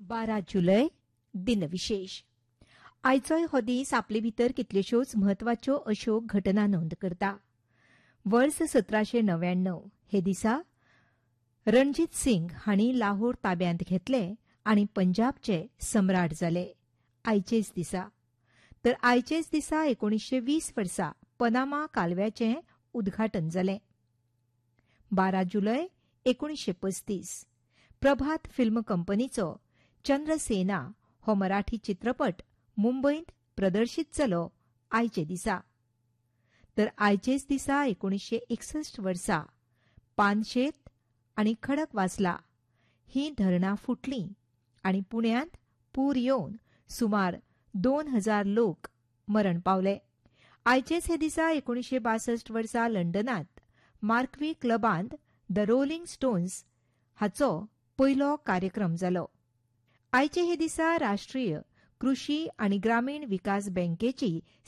12 जुलै दिनविशेष. आयचोय हो दीस आपले भितर कितल्योश्योच म्हत्वाच्यो अश्यो घटना नोंद करता. वर्स 1799 हे दिसा रणजीत सिंग हांणी लाहोर ताब्यांत घेतले आनी पंजाबचे सम्राट जाले. आयचेच दिसा तर आयचेच दिसा 1920 वर्सा पनामा कालव्याचें उद्घाटन जालें. 12 जुलै 1935 प्रभात फिल्म कंपनीचो चंद्रसेना हो मराठी चित्रपट मुंबईत प्रदर्शित जालो. आयचे दिसा तर आयचेच दिसा 1961 वर्सा पानशेत आनी खडकवासला ही धरणां फुटलीं आनी पुण्यांत पूर येवन सुमार 2000 लोक मरण पावले. आयचेच हे दिसा 1962 वर्सा लंडनांत मार्क्वी क्लबांत द रोलिंग स्टोन्स हाचो पयलो कार्यक्रम जालो. आयचे हे दिसा राष्ट्रीय कृषी आनी ग्रामीण विकास बँकेची